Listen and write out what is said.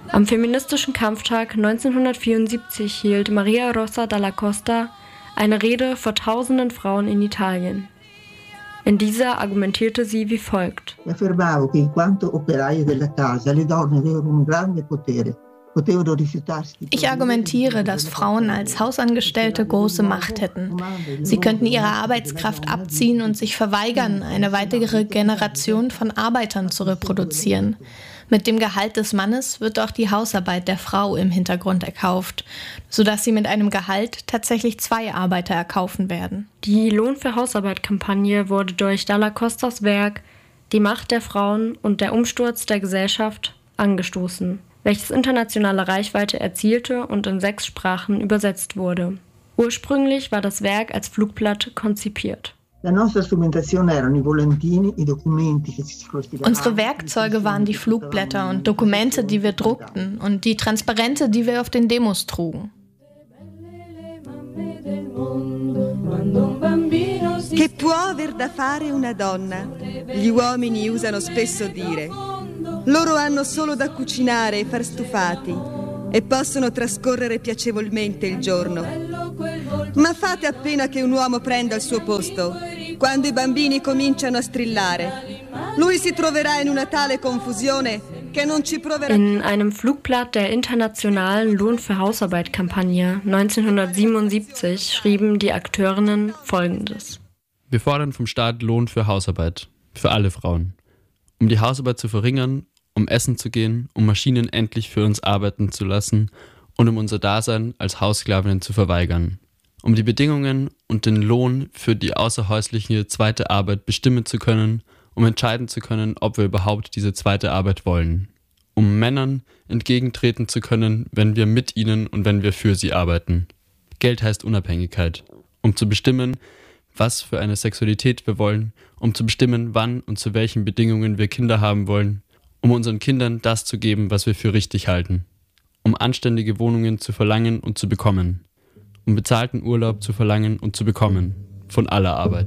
Am feministischen Kampftag 1974 hielt Maria Rosa Dalla Costa eine Rede vor tausenden Frauen in Italien. In dieser argumentierte sie wie folgt. Ich argumentiere, dass Frauen als Hausangestellte große Macht hätten. Sie könnten ihre Arbeitskraft abziehen und sich verweigern, eine weitere Generation von Arbeitern zu reproduzieren. Mit dem Gehalt des Mannes wird auch die Hausarbeit der Frau im Hintergrund erkauft, sodass sie mit einem Gehalt tatsächlich 2 Arbeiter erkaufen werden. Die Lohn für Hausarbeit-Kampagne wurde durch Dalla Costas Werk Die Macht der Frauen und der Umsturz der Gesellschaft angestoßen, welches internationale Reichweite erzielte und in 6 Sprachen übersetzt wurde. Ursprünglich war das Werk als Flugblatt konzipiert. Unsere Werkzeuge waren die Flugblätter und Dokumente, die wir druckten, und die Transparente, die wir auf den Demos trugen. Che può aver da fare una donna? Gli uomini usano spesso dire. Loro hanno solo da cucinare e far stufati e possono trascorrere piacevolmente il giorno. Ma fate appena che un uomo prenda il suo posto, quando i bambini cominciano a strillare. Lui si troverà in una tale confusione che non ci proverà. In einem Flugblatt der internationalen Lohn für Hausarbeit-Kampagne 1977 schrieben die Akteurinnen Folgendes. Wir fordern vom Staat Lohn für Hausarbeit, für alle Frauen. Um die Hausarbeit zu verringern, um essen zu gehen, um Maschinen endlich für uns arbeiten zu lassen und um unser Dasein als Haussklavinnen zu verweigern. Um die Bedingungen und den Lohn für die außerhäusliche zweite Arbeit bestimmen zu können, um entscheiden zu können, ob wir überhaupt diese zweite Arbeit wollen. Um Männern entgegentreten zu können, wenn wir mit ihnen und wenn wir für sie arbeiten. Geld heißt Unabhängigkeit. Um zu bestimmen, was für eine Sexualität wir wollen, um zu bestimmen, wann und zu welchen Bedingungen wir Kinder haben wollen, um unseren Kindern das zu geben, was wir für richtig halten. Um anständige Wohnungen zu verlangen und zu bekommen. Um bezahlten Urlaub zu verlangen und zu bekommen. Von aller Arbeit.